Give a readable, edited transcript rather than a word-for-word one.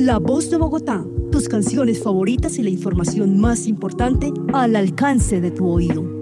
La Voz de Bogotá, tus canciones favoritas y la información más importante al alcance de tu oído.